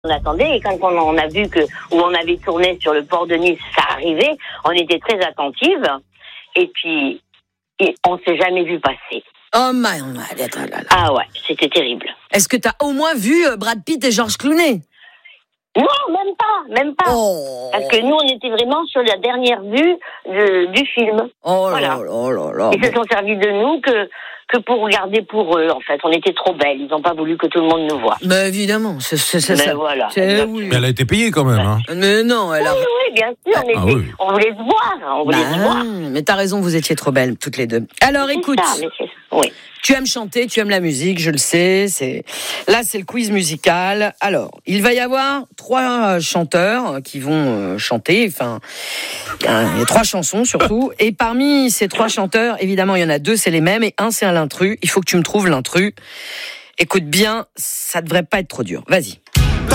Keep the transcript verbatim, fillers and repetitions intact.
On attendait, et quand on a vu que où on avait tourné sur le port de Nice, ça arrivait, on était très attentive, et puis et on s'est jamais vu passer. Oh my, oh my, attends, là, là. Ah ouais, c'était terrible. Est-ce que t'as au moins vu euh, Brad Pitt et George Clooney? Non, même pas, même pas. Oh. Parce que nous, on était vraiment sur la dernière vue de, du film. Oh là Voilà. là là là. Ils se sont servis de nous que, que pour regarder pour eux, en fait. On était trop belles. Ils n'ont pas voulu que tout le monde nous voie. Mais évidemment, c'est, c'est, c'est Mais ça. voilà. C'est, oui. Mais elle a été payée quand même. Hein. Mais non, elle a... Oui, oui, bien sûr. On, était, Ah oui. on voulait se voir. On voulait Bah, se voir. mais t'as raison, vous étiez trop belles, toutes les deux. Alors C'est écoute, ça, mais c'est ça. Oui. tu aimes chanter, tu aimes la musique, je le sais. C'est... Là, c'est le quiz musical. Alors, il va y avoir trois chanteurs qui vont euh, chanter. Enfin, il y a trois chansons surtout. Et parmi ces trois chanteurs, évidemment, il y en a deux, c'est les mêmes, et un, c'est un l'intrus. Il faut que tu me trouves l'intrus. Écoute bien, ça devrait pas être trop dur. Vas-y.